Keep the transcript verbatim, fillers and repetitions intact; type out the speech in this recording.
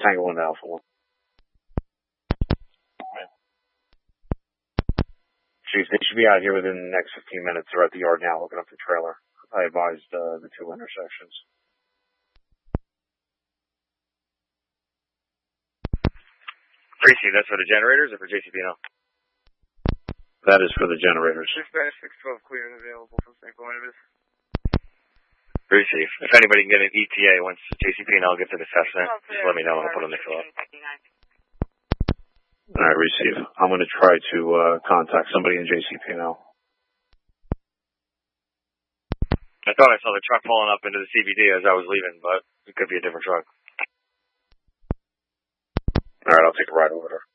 Tango one to Alpha one. Chief, they should be out here within the next fifteen minutes. They're at the yard now looking up the trailer. I advised uh, the two intersections. Tracy, that's for the generators or for J C P N L? That is for the generators. Dispatch six twelve clear and available from Saint Barnabas. Receive. If anybody can get an E T A once J C P N L gets an assessment, just let me know and I'll put them in the fill up. All right, receive. I'm going to try to uh, contact somebody in J C P N L. I thought I saw the truck pulling up into the C B D as I was leaving, but it could be a different truck. All right, I'll take a ride over there.